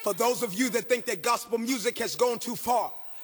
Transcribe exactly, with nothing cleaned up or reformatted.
For those of you that think that gospel music has gone too far,